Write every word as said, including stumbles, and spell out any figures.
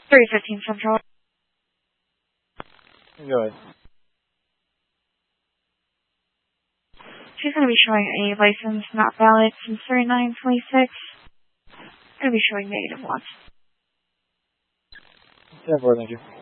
three fifteen Central. Go ahead. She's going to be showing a license not valid since thirty-nine twenty-six. Going to be showing negative one. ten four, thank you.